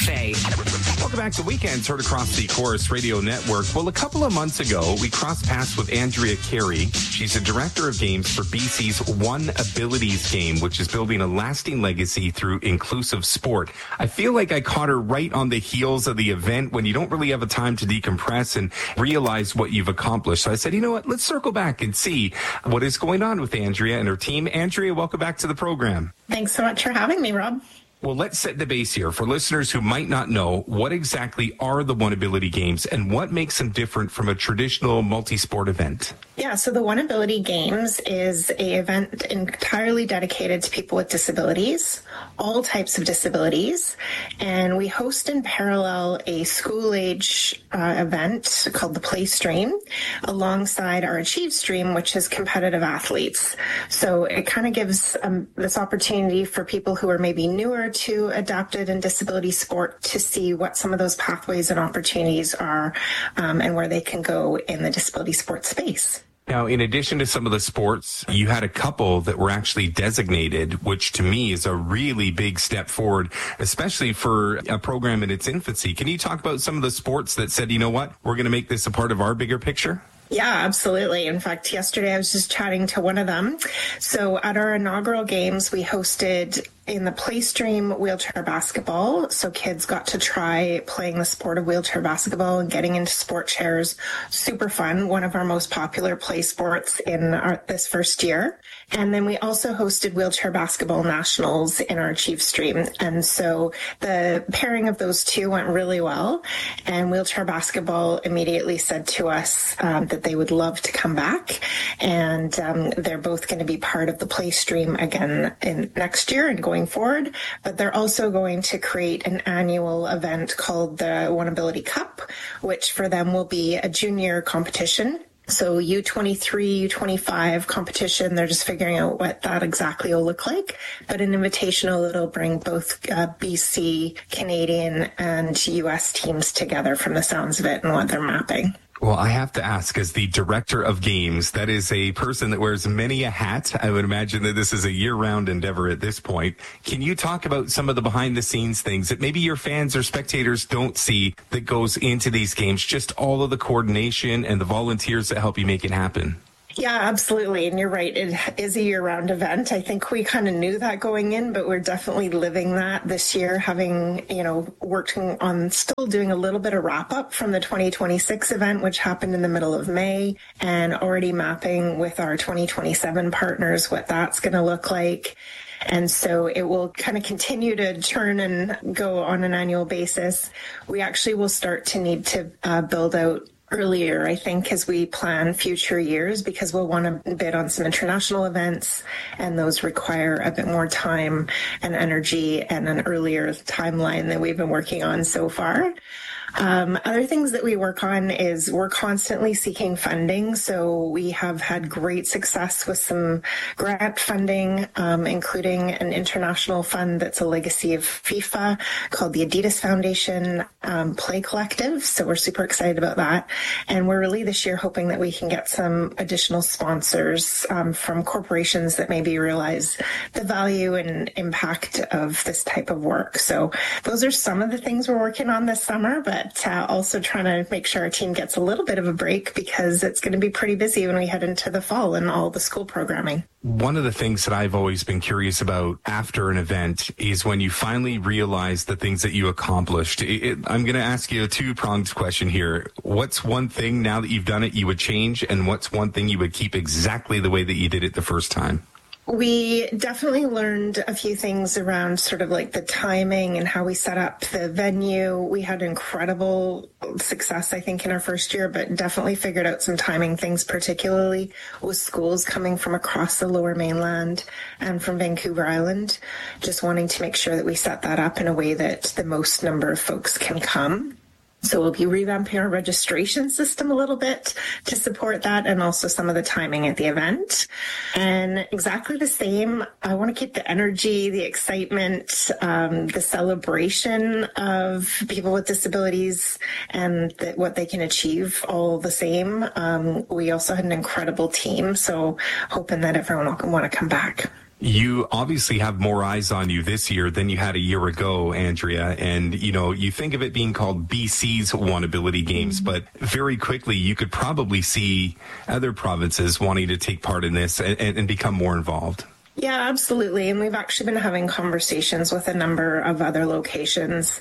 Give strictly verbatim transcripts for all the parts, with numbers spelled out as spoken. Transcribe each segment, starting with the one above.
Cafe. Welcome back to Weekends, heard across the Chorus Radio Network. Well, a couple of months ago, we crossed paths with Andrea Carey. She's the director of games for B C's One Abilities game, which is building a lasting legacy through inclusive sport. I feel like I caught her right on the heels of the event when you don't really have a time to decompress and realize what you've accomplished. So I said, you know what, let's circle back and see what is going on with Andrea and her team. Andrea, welcome back to the program. Thanks so much for having me, Rob. Well, let's set the base here. For listeners who might not know, what exactly are the One Ability Games and what makes them different from a traditional multi-sport event? Yeah, so the One Ability Games is a event entirely dedicated to people with disabilities, all types of disabilities, and we host in parallel a school-age uh, event called the Play Stream alongside our Achieve Stream, which is competitive athletes. So it kind of gives um, this opportunity for people who are maybe newer to adapted and disability sport to see what some of those pathways and opportunities are um, and where they can go in the disability sport space. Now, in addition to some of the sports, you had a couple that were actually designated, which to me is a really big step forward, especially for a program in its infancy. Can you talk about some of the sports that said, you know what, we're going to make this a part of our bigger picture? Yeah, absolutely. In fact, yesterday I was just chatting to one of them. So at our inaugural games, we hosted in the Play Stream wheelchair basketball. So kids got to try playing the sport of wheelchair basketball and getting into sport chairs. Super fun. One of our most popular play sports in our, this first year. And then we also hosted wheelchair basketball nationals in our Achieve Stream. And so the pairing of those two went really well. And wheelchair basketball immediately said to us um, that they would love to come back. And um, they're both going to be part of the Play Stream again in next year and going forward, but they're also going to create an annual event called the One Ability Cup, which for them will be a junior competition. So U twenty-three, U twenty-five competition, they're just figuring out what that exactly will look like, but an invitational that'll bring both uh, B C, Canadian, and U S teams together from the sounds of it and what they're mapping. Well, I have to ask, as the director of games, that is a person that wears many a hat. I would imagine that this is a year-round endeavor at this point. Can you talk about some of the behind-the-scenes things that maybe your fans or spectators don't see that goes into these games, just all of the coordination and the volunteers that help you make it happen? Yeah, absolutely. And you're right. It is a year-round event. I think we kind of knew that going in, but we're definitely living that this year, having, you know, working on still doing a little bit of wrap-up from the twenty twenty-six event, which happened in the middle of May, and already mapping with our twenty twenty-seven partners what that's going to look like. And so it will kind of continue to churn and go on an annual basis. We actually will start to need to uh, build out earlier, I think, as we plan future years, because we'll want to bid on some international events, and those require a bit more time and energy and an earlier timeline than we've been working on so far. Um, other things that we work on is we're constantly seeking funding. So we have had great success with some grant funding, um, including an international fund that's a legacy of FIFA called the Adidas Foundation um, Play Collective. So we're super excited about that. And we're really this year hoping that we can get some additional sponsors um, from corporations that maybe realize the value and impact of this type of work. So those are some of the things we're working on this summer, but uh, also trying to make sure our team gets a little bit of a break, because it's going to be pretty busy when we head into the fall and all the school programming. One of the things that I've always been curious about after an event is when you finally realize the things that you accomplished. It, it, I'm going to ask you a two-pronged question here. What's one thing now that you've done it you would change, and what's one thing you would keep exactly the way that you did it the first time? We definitely learned a few things around sort of like the timing and how we set up the venue. We had incredible success, I think, in our first year, but definitely figured out some timing things, particularly with schools coming from across the Lower Mainland and from Vancouver Island, just wanting to make sure that we set that up in a way that the most number of folks can come. So we'll be revamping our registration system a little bit to support that, and also some of the timing at the event. And exactly the same, I want to keep the energy, the excitement, um, the celebration of people with disabilities and the, what they can achieve all the same. Um, we also had an incredible team, so hoping that everyone will want to come back. You obviously have more eyes on you this year than you had a year ago, Andrea. And, you know, you think of it being called B C's One Ability Games, mm-hmm. but very quickly you could probably see other provinces wanting to take part in this and, and become more involved. Yeah, absolutely. And we've actually been having conversations with a number of other locations.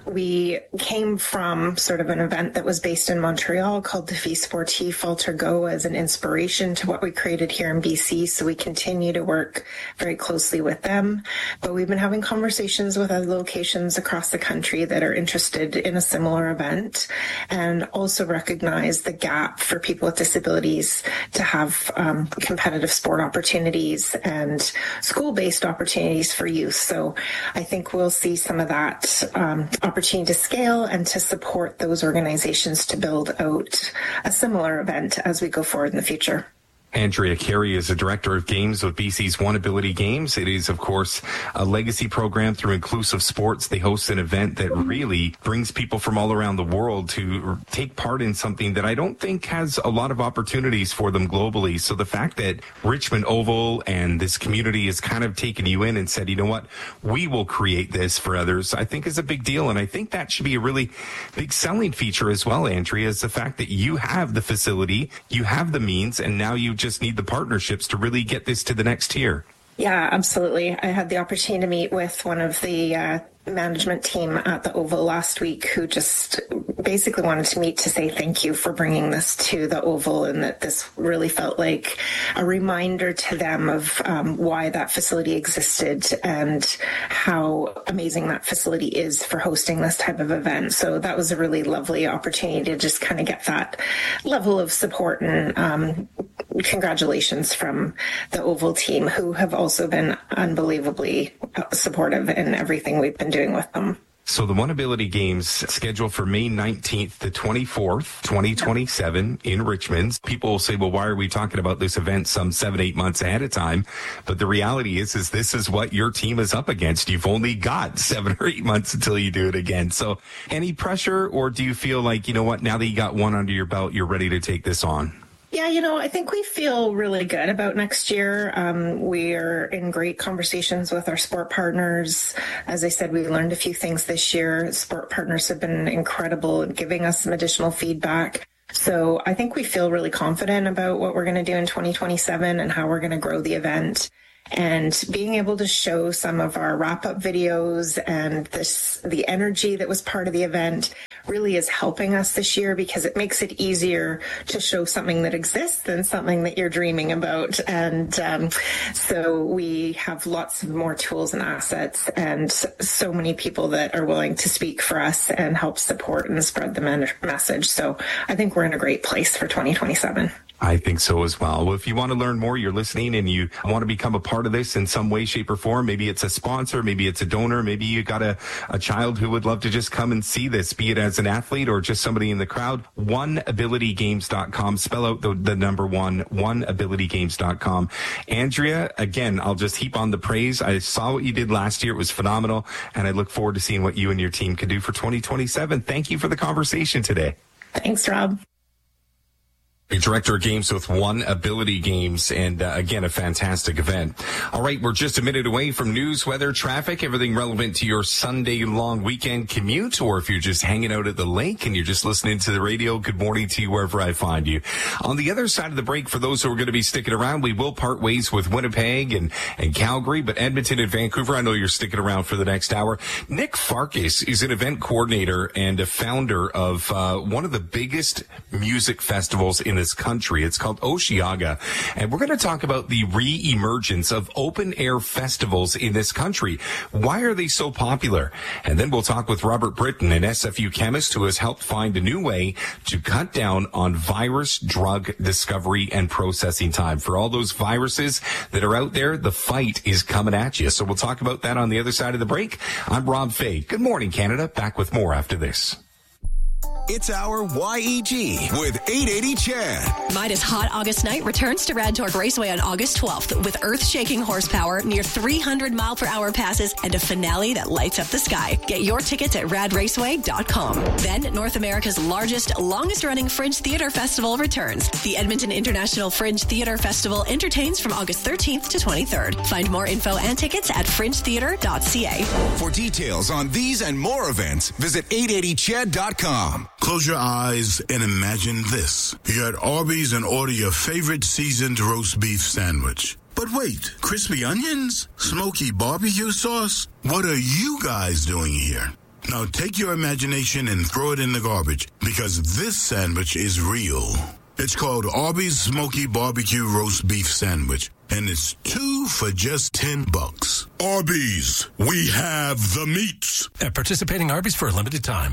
We came from sort of an event that was based in Montreal called Défi Sportif Alter Go as an inspiration to what we created here in B C. So we continue to work very closely with them. But we've been having conversations with other locations across the country that are interested in a similar event, and also recognize the gap for people with disabilities to have um, competitive sport opportunities and school-based opportunities for youth. So I think we'll see some of that um, opportunity to scale and to support those organizations to build out a similar event as we go forward in the future. Andrea Carey is the director of games with B C's One Ability Games. It is, of course, a legacy program through Inclusive Sports. They host an event that really brings people from all around the world to take part in something that I don't think has a lot of opportunities for them globally. So the fact that Richmond Oval and this community has kind of taken you in and said, you know what, we will create this for others, I think is a big deal. And I think that should be a really big selling feature as well, Andrea, is the fact that you have the facility, you have the means, and now you just need the partnerships to really get this to the next tier. Yeah, absolutely. I had the opportunity to meet with one of the uh, management team at the Oval last week who just basically wanted to meet to say thank you for bringing this to the Oval, and that this really felt like a reminder to them of um, why that facility existed and how amazing that facility is for hosting this type of event. So that was a really lovely opportunity to just kind of get that level of support and um, congratulations from the Oval team, who have also been unbelievably supportive in everything we've been doing with them. So the One Ability Games scheduled for May nineteenth to twenty-fourth, twenty twenty-seven in Richmond. People will say, well, why are we talking about this event some seven, eight months ahead of time? But the reality is, is this is what your team is up against. You've only got seven or eight months until you do it again. So any pressure, or do you feel like, you know what, now that you got one under your belt, you're ready to take this on? Yeah, you know, I think we feel really good about next year. Um, we are in great conversations with our sport partners. As I said, we learned a few things this year. Sport partners have been incredible in giving us some additional feedback. So I think we feel really confident about what we're going to do in twenty twenty-seven and how we're going to grow the event. And being able to show some of our wrap-up videos and this, the energy that was part of the event really is helping us this year, because it makes it easier to show something that exists than something that you're dreaming about. And um, so we have lots of more tools and assets, and so many people that are willing to speak for us and help support and spread the men- message. So I think we're in a great place for twenty twenty-seven. I think so as well. Well, if you want to learn more, you're listening and you want to become a part of this in some way, shape, or form, maybe it's a sponsor, maybe it's a donor, maybe you got a, a child who would love to just come and see this, be it as an athlete or just somebody in the crowd, one ability games dot com. Spell out the, the number one, one ability games dot com. Andrea, again, I'll just heap on the praise. I saw what you did last year. It was phenomenal, and I look forward to seeing what you and your team can do for twenty twenty-seven. Thank you for the conversation today. Thanks, Rob. Director of Games with One Ability Games, and uh, again, a fantastic event. All right, we're just a minute away from news, weather, traffic, everything relevant to your Sunday long weekend commute, or if you're just hanging out at the lake and you're just listening to the radio, good morning to you wherever I find you. On the other side of the break, for those who are going to be sticking around, we will part ways with Winnipeg and, and Calgary, but Edmonton and Vancouver, I know you're sticking around for the next hour. Nick Farkas is an event coordinator and a founder of uh, one of the biggest music festivals in this country. It's called Osheaga, and we're going to talk about the re-emergence of open-air festivals in this country. Why are they so popular? And then we'll talk with Robert Britton, an S F U chemist who has helped find a new way to cut down on virus drug discovery and processing time. For all those viruses that are out there, the fight is coming at you. So we'll talk about that on the other side of the break. I'm Rob Fay. Good morning, Canada. Back with more after this. It's our Y E G with eight eighty Chad. Midas Hot August Night returns to Radtorg Raceway on August twelfth with earth-shaking horsepower, near three hundred mile per hour passes, and a finale that lights up the sky. Get your tickets at rad raceway dot com. Then, North America's largest, longest-running Fringe Theater Festival returns. The Edmonton International Fringe Theater Festival entertains from August thirteenth to twenty-third. Find more info and tickets at fringe theater dot c a. For details on these and more events, visit eight eighty ched dot com. Close your eyes and imagine this. You're at Arby's and order your favorite seasoned roast beef sandwich. But wait, crispy onions? Smoky barbecue sauce? What are you guys doing here? Now take your imagination and throw it in the garbage, because this sandwich is real. It's called Arby's Smoky Barbecue Roast Beef Sandwich, and it's two for just ten bucks. Arby's, we have the meats. At participating Arby's for a limited time.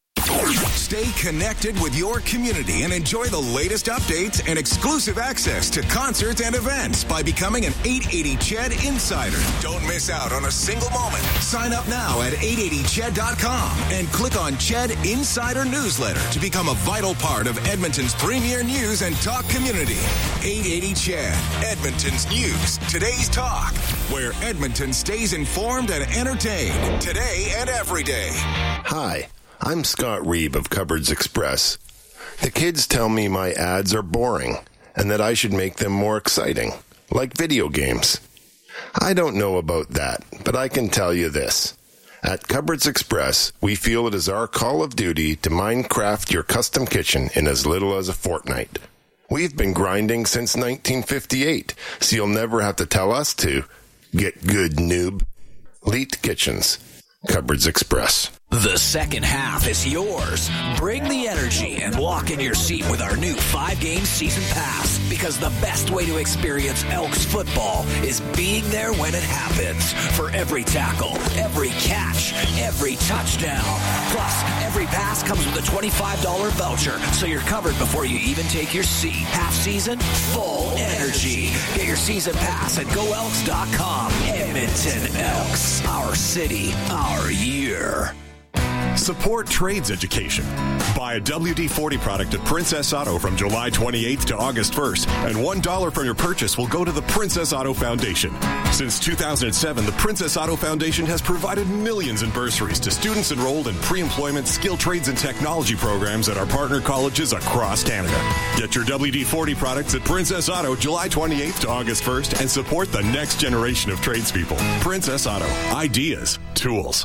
Stay connected with your community and enjoy the latest updates and exclusive access to concerts and events by becoming an eight eighty Ched Insider. Don't miss out on a single moment. Sign up now at eight eighty ched dot com and click on Ched Insider Newsletter to become a vital part of Edmonton's premier news and talk community. eight eighty Ched, Edmonton's news, today's talk, where Edmonton stays informed and entertained today and every day. Hi. I'm Scott Reeb of Cupboards Express. The kids tell me my ads are boring and that I should make them more exciting, like video games. I don't know about that, but I can tell you this. At Cupboards Express, we feel it is our call of duty to Minecraft your custom kitchen in as little as a fortnight. We've been grinding since nineteen fifty-eight, so you'll never have to tell us to. Get good, noob. Leet Kitchens. Cupboards Express. The second half is yours. Bring the energy and walk in your seat with our new five-game season pass, because the best way to experience Elks football is being there when it happens. For every tackle, every catch, every touchdown. Plus, every pass comes with a twenty-five dollars voucher, so you're covered before you even take your seat. Half season, full energy. Get your season pass at go elks dot com. Edmonton Elks. Our city, our year. Support trades education. Buy a W D forty product at Princess Auto from July twenty-eighth to August first, and one dollar from your purchase will go to the Princess Auto Foundation. Since two thousand seven, the Princess Auto Foundation has provided millions in bursaries to students enrolled in pre-employment, skill trades, and technology programs at our partner colleges across Canada. Get your W D forty products at Princess Auto July twenty-eighth to August first and support the next generation of tradespeople. Princess Auto. Ideas. Tools.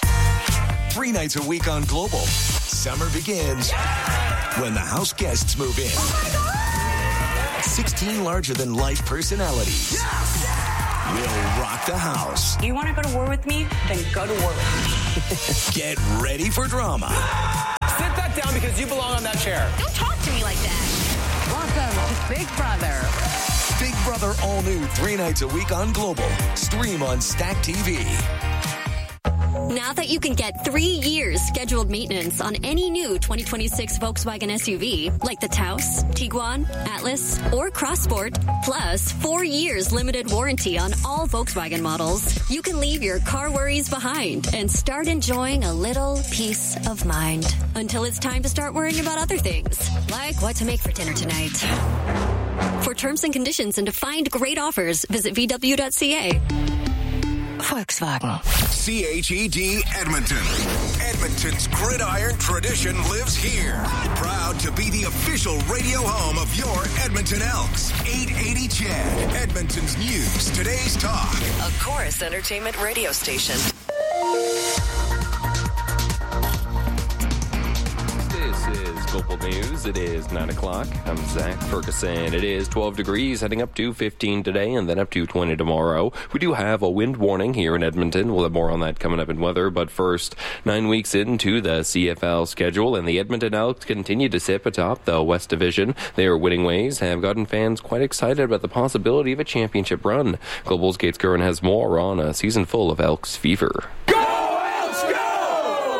Three nights a week on Global. Summer begins when the house guests move in. Oh sixteen larger-than-life personalities will rock the house. You want to go to war with me? Then go to war with me. Get ready for drama. Sit that down because you belong on that chair. Don't talk to me like that. Welcome to Big Brother. Big Brother all new three nights a week on Global. Stream on Stack T V. Now that you can get three years scheduled maintenance on any new twenty twenty-six Volkswagen S U V, like the Taos, Tiguan, Atlas, or Crossport, plus four years limited warranty on all Volkswagen models, you can leave your car worries behind and start enjoying a little peace of mind. Until it's time to start worrying about other things, like what to make for dinner tonight. For terms and conditions and to find great offers, visit v w dot c a. Volkswagen. C H E D Edmonton. Edmonton's gridiron tradition lives here. Proud to be the official radio home of your Edmonton Elks. eight eighty Ched, Edmonton's news, today's talk. A Chorus Entertainment radio station. This is Global News. It is nine o'clock. I'm Zach Ferguson. It is twelve degrees, heading up to fifteen today and then up to twenty tomorrow. We do have a wind warning here in Edmonton. We'll have more on that coming up in weather. But first, nine weeks into the C F L schedule, and the Edmonton Elks continue to sit atop the West Division. Their winning ways have gotten fans quite excited about the possibility of a championship run. Global's Gates Curran has more on a season full of Elks fever. Go Elks, go!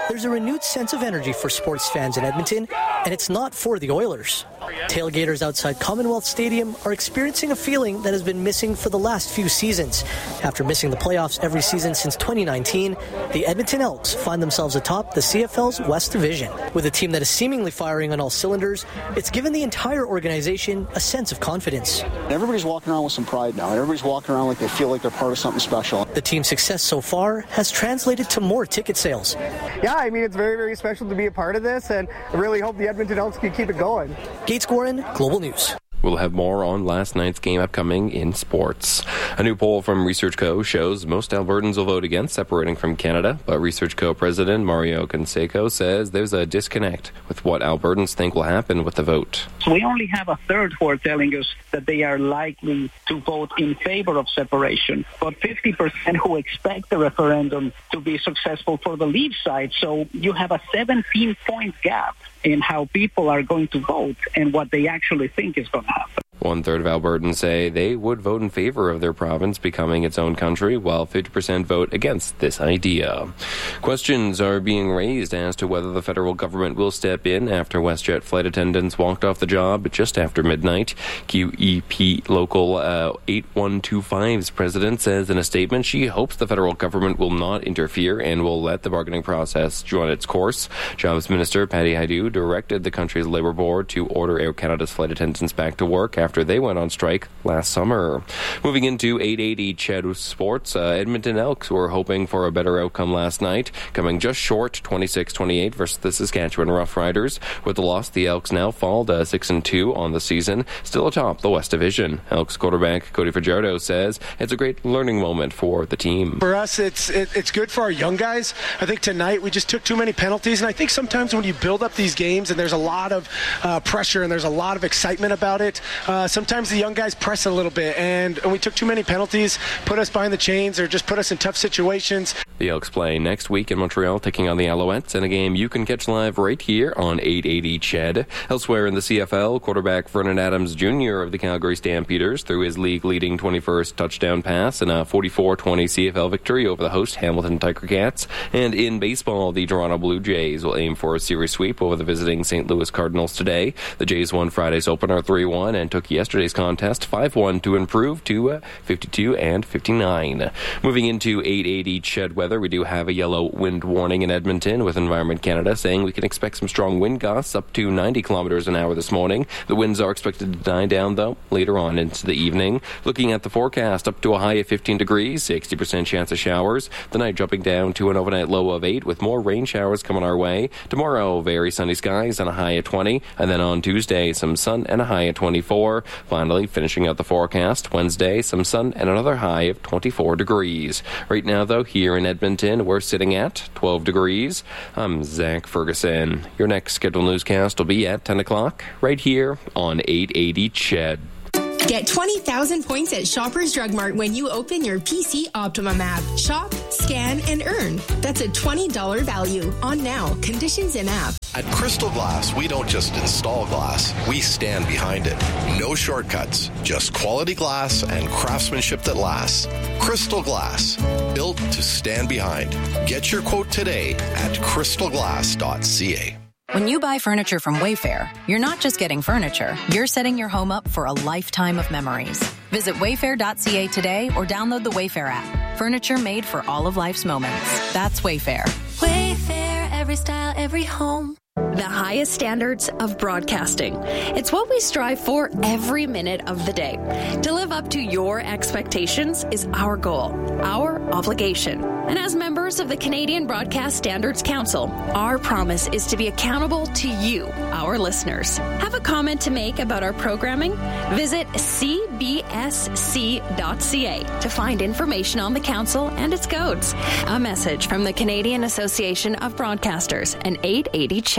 there's a renewed sense of energy for sports fans in Edmonton, and it's not for the Oilers. Tailgaters outside Commonwealth Stadium are experiencing a feeling that has been missing for the last few seasons. After missing the playoffs every season since twenty nineteen, the Edmonton Elks find themselves atop the C F L's West Division. With a team that is seemingly firing on all cylinders, it's given the entire organization a sense of confidence. Everybody's walking around with some pride now. Everybody's walking around like they feel like they're part of something special. The team's success so far has translated to more ticket sales. Yeah, I mean, it's very, very special to be a part of this, and I really hope the Edmonton Elks can keep it going. Gates Gorin, Global News. We'll have more on last night's game upcoming in sports. A new poll from Research Co. shows most Albertans will vote against separating from Canada, but Research Co. President Mario Canseco says there's a disconnect with what Albertans think will happen with the vote. So we only have a third who are telling us that they are likely to vote in favor of separation, but fifty percent who expect the referendum to be successful for the Leave side. So you have a seventeen-point gap in how people are going to vote and what they actually think is going to happen. One third of Albertans say they would vote in favor of their province becoming its own country, while fifty percent vote against this idea. Questions are being raised as to whether the federal government will step in after WestJet flight attendants walked off the job just after midnight. Q E P Local uh, eight one two five's president says in a statement she hopes the federal government will not interfere and will let the bargaining process run its course. Jobs Minister Patty Hajdu directed the country's Labour Board to order Air Canada's flight attendants back to work after after they went on strike last summer. Moving into eight eighty C H E D Sports, uh, Edmonton Elks were hoping for a better outcome last night, coming just short twenty-six twenty-eight versus the Saskatchewan Roughriders. With the loss, the Elks now fall to six and two on the season, still atop the West Division. Elks quarterback Cody Fajardo says it's a great learning moment for the team. For us, it's it, it's good for our young guys. I think tonight we just took too many penalties, and I think sometimes when you build up these games and there's a lot of uh, pressure and there's a lot of excitement about it, uh, sometimes the young guys press a little bit, and, and we took too many penalties, put us behind the chains, or just put us in tough situations. The Elks play next week in Montreal, taking on the Alouettes in a game you can catch live right here on eight eighty C H E D. Elsewhere in the C F L, quarterback Vernon Adams Junior of the Calgary Stampeders threw his league-leading twenty-first touchdown pass in a forty-four twenty C F L victory over the host Hamilton Tiger Cats. And in baseball, the Toronto Blue Jays will aim for a series sweep over the visiting Saint Louis Cardinals today. The Jays won Friday's opener three one and took yesterday's contest five one to improve to uh, fifty-two and fifty-nine. Moving into eight eighty C H E D weather, we do have a yellow wind warning in Edmonton, with Environment Canada saying we can expect some strong wind gusts up to ninety kilometers an hour this morning. The winds are expected to die down, though, later on into the evening. Looking at the forecast, up to a high of fifteen degrees, sixty percent chance of showers. The night dropping down to an overnight low of eight, with more rain showers coming our way. Tomorrow, very sunny skies and a high of twenty. And then on Tuesday, some sun and a high of twenty-four. Finally, finishing out the forecast, Wednesday, some sun and another high of twenty-four degrees. Right now, though, here in Edmonton, we're sitting at twelve degrees. I'm Zach Ferguson. Your next scheduled newscast will be at ten o'clock, right here on eight eighty C H E D. Get twenty thousand points at Shoppers Drug Mart when you open your P C Optimum app. Shop, scan, and earn. That's a twenty dollars value on now. Conditions in app. At Crystal Glass, we don't just install glass, we stand behind it. No shortcuts, just quality glass and craftsmanship that lasts. Crystal Glass, built to stand behind. Get your quote today at crystal glass dot c a. When you buy furniture from Wayfair, you're not just getting furniture, you're setting your home up for a lifetime of memories. Visit wayfair dot c a today or download the Wayfair app. Furniture made for all of life's moments. That's Wayfair. Wayfair, every style, every home. The highest standards of broadcasting. It's what we strive for every minute of the day. To live up to your expectations is our goal, our obligation. And as members of the Canadian Broadcast Standards Council, our promise is to be accountable to you, our listeners. Have a comment to make about our programming? Visit c b s c dot c a to find information on the council and its codes. A message from the Canadian Association of Broadcasters and eight eighty C H E D.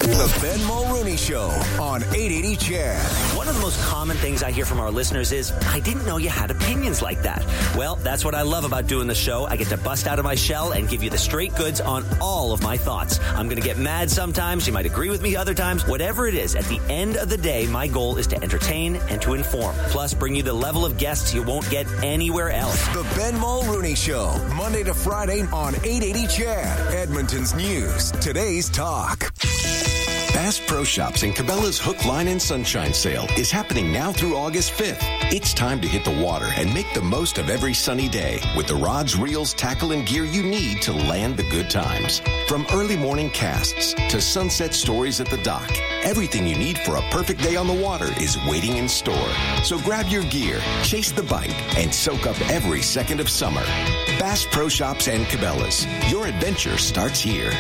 The Ben Mulrooney Show on eight eighty C H E D. One of the most common things I hear from our listeners is, I didn't know you had opinions like that. Well, that's what I love about doing the show. I get to bust out of my shell and give you the straight goods on all of my thoughts. I'm going to get mad sometimes. You might agree with me other times. Whatever it is, at the end of the day, my goal is to entertain and to inform. Plus, bring you the level of guests you won't get anywhere else. The Ben Mulrooney Show, Monday to Friday on eight eighty C H E D. Edmonton's News, today's talk. Bass Pro Shops and Cabela's Hook, Line, and Sunshine Sale is happening now through August fifth. It's time to hit the water and make the most of every sunny day with the rods, reels, tackle, and gear you need to land the good times. From early morning casts to sunset stories at the dock, everything you need for a perfect day on the water is waiting in store. So grab your gear, chase the bite, and soak up every second of summer. Bass Pro Shops and Cabela's. Your adventure starts here.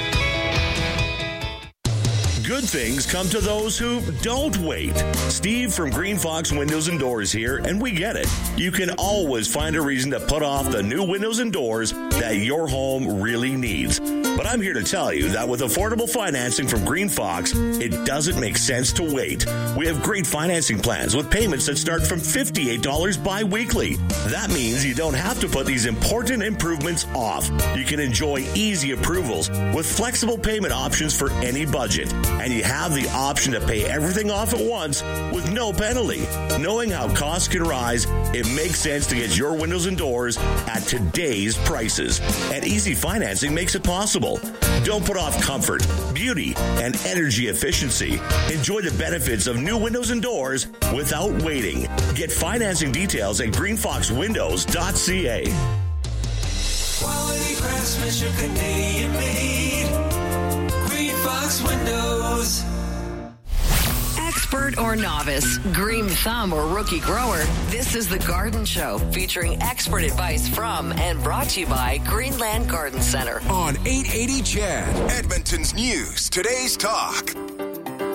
Good things come to those who don't wait. Steve from Green Fox Windows and Doors here, and we get it. You can always find a reason to put off the new windows and doors that your home really needs. But I'm here to tell you that with affordable financing from Green Fox, it doesn't make sense to wait. We have great financing plans with payments that start from fifty-eight dollars bi-weekly. That means you don't have to put these important improvements off. You can enjoy easy approvals with flexible payment options for any budget. And you have the option to pay everything off at once with no penalty. Knowing how costs can rise, it makes sense to get your windows and doors at today's prices. And easy financing makes it possible. Don't put off comfort, beauty, and energy efficiency. Enjoy the benefits of new windows and doors without waiting. Get financing details at green fox windows dot c a. Quality craftsmanship, Canadian made. Green Fox Windows. Expert or novice, green thumb or rookie grower, this is The Garden Show, featuring expert advice from and brought to you by Greenland Garden Center. On eight eighty C H E D, Edmonton's News, today's talk.